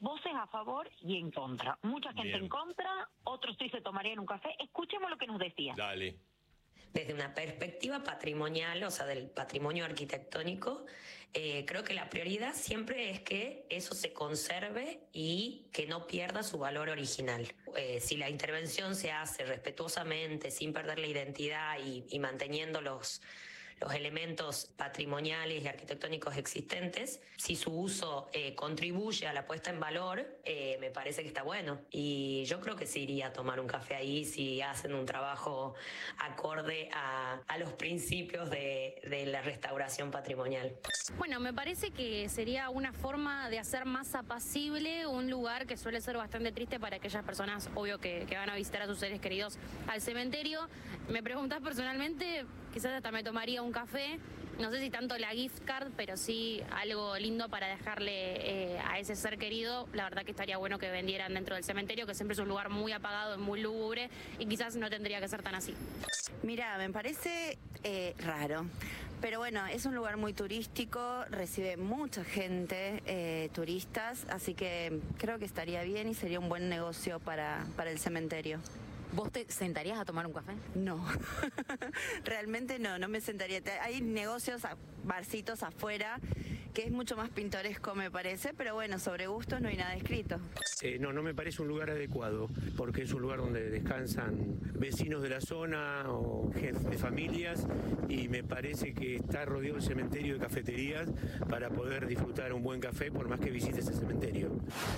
voces a favor y en contra. Mucha gente en contra, otros sí se tomarían un café. Escuchemos lo que nos decía. Dale. Desde una perspectiva patrimonial, o sea, del patrimonio arquitectónico, creo que la prioridad siempre es que eso se conserve y que no pierda su valor original. Si la intervención se hace respetuosamente, sin perder la identidad y manteniendo los elementos patrimoniales y arquitectónicos existentes, si su uso contribuye a la puesta en valor, me parece que está bueno. Y yo creo que sí iría a tomar un café ahí si hacen un trabajo acorde a los principios de la restauración patrimonial. Bueno, me parece que sería una forma de hacer más apacible un lugar que suele ser bastante triste para aquellas personas, obvio, que van a visitar a sus seres queridos al cementerio. Me preguntás personalmente, quizás hasta me tomaría un café, no sé si tanto la gift card, pero sí algo lindo para dejarle a ese ser querido. La verdad que estaría bueno que vendieran dentro del cementerio, que siempre es un lugar muy apagado, muy lúgubre, y quizás no tendría que ser tan así. Mira, me parece raro, pero bueno, es un lugar muy turístico, recibe mucha gente, turistas, así que creo que estaría bien y sería un buen negocio para el cementerio. ¿Vos te sentarías a tomar un café? No, realmente no me sentaría. Hay negocios, barcitos afuera, que es mucho más pintoresco me parece, pero bueno, sobre gustos no hay nada escrito. No me parece un lugar adecuado, porque es un lugar donde descansan vecinos de la zona o jefes de familias, y me parece que está rodeado el cementerio de cafeterías para poder disfrutar un buen café por más que visites el cementerio.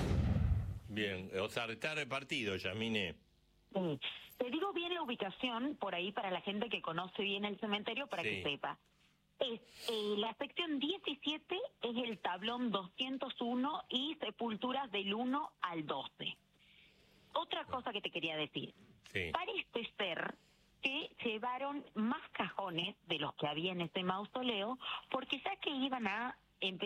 Bien, o sea, está repartido, Yamine. Sí. Te digo bien la ubicación por ahí para la gente que conoce bien el cementerio para que sepa. Es la sección 17 es el tablón 201 y sepulturas del 1 al 12. Otra cosa que te quería decir. Parece ser que llevaron más cajones de los que había en este mausoleo, porque ya que iban a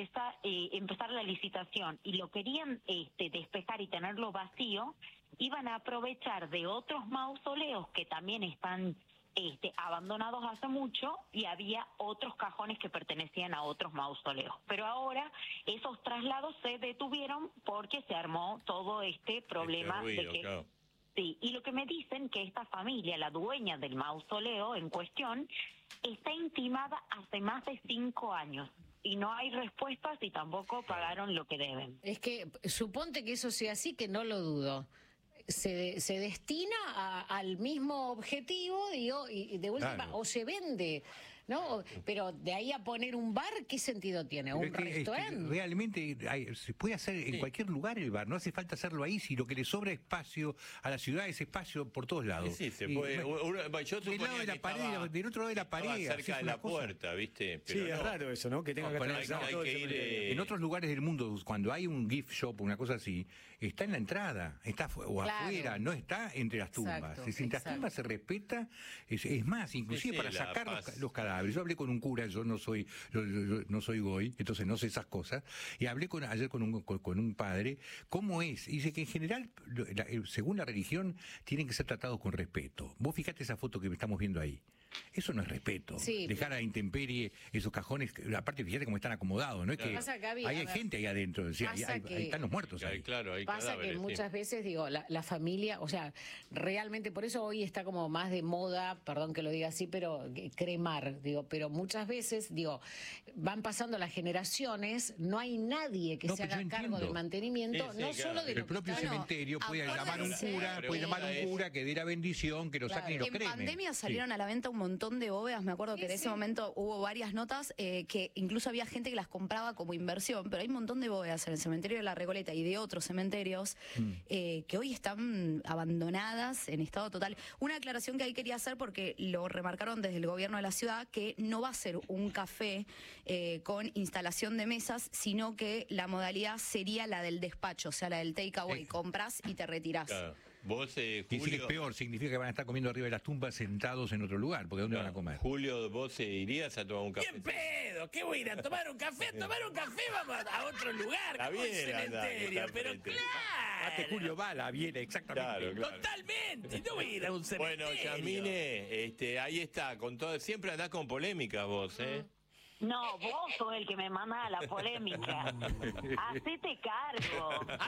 empezar la licitación y lo querían despejar y tenerlo vacío, iban a aprovechar de otros mausoleos que también están abandonados hace mucho, y había otros cajones que pertenecían a otros mausoleos. Pero ahora esos traslados se detuvieron porque se armó todo este problema ruido, de que... Claro. Sí, y lo que me dicen que esta familia, la dueña del mausoleo en cuestión, está intimada hace más de 5 años. Y no hay respuestas y tampoco pagaron lo que deben. Es que suponte que eso sea así, que no lo dudo. Se destina al mismo objetivo, digo, y de última, o se vende, ¿no? Pero de ahí a poner un bar, ¿qué sentido tiene? ¿Un restaurante? Realmente se puede hacer en cualquier lugar el bar, no hace falta hacerlo ahí, si lo que le sobra espacio a la ciudad es espacio por todos lados. Sí, se puede. Yo del lado de la pared, del otro lado de la pared. Cerca de la puerta, ¿viste? Pero sí, es raro eso, ¿no? Que tenga que ir. En otros lugares del mundo, cuando hay un gift shop, una cosa así, está en la entrada, está afuera, no está entre las tumbas. Si entre las tumbas se respeta, es más, inclusive para sacar los cadáveres. Yo hablé con un cura, yo no soy goy, entonces no sé esas cosas, y hablé ayer con un padre, ¿cómo es? Y dice que en general, según la religión, tienen que ser tratados con respeto. Vos fijate esa foto que estamos viendo ahí. Eso no es respeto. Dejar a la intemperie esos cajones, aparte fíjate cómo están acomodados, no es que hay gente ahí adentro, ahí están los muertos ahí. Claro, hay pasa que muchas veces, digo, la familia, o sea, realmente por eso hoy está como más de moda, perdón que lo diga así, pero cremar, digo, pero muchas veces, digo, van pasando las generaciones, no hay nadie que se haga cargo del mantenimiento, no solo de el propio cementerio puede llamar un cura que dé la bendición, que lo saquen y lo cremen. En pandemia salieron a la venta un montón de bóvedas, me acuerdo que en ese momento hubo varias notas que incluso había gente que las compraba como inversión, pero hay un montón de bóvedas en el cementerio de La Recoleta y de otros cementerios que hoy están abandonadas en estado total. Una aclaración que ahí quería hacer, porque lo remarcaron desde el gobierno de la ciudad, que no va a ser un café con instalación de mesas, sino que la modalidad sería la del despacho, o sea, la del takeaway, compras y te retirás. Claro. Vos, Julio, dice que es peor, significa que van a estar comiendo arriba de las tumbas sentados en otro lugar, porque ¿dónde van a comer? Julio, vos irías a tomar un café. ¿Qué pedo? ¿Qué voy a ir a tomar un café? A tomar un café vamos a otro lugar, Está como bien, un cementerio, pero claro. Julio va, la viene, exactamente. Claro. Totalmente, no voy a ir a un cementerio. Bueno, Yamine, ahí está, con todo, siempre andás con polémica vos, No, vos sos el que me manda a la polémica. Hacete cargo.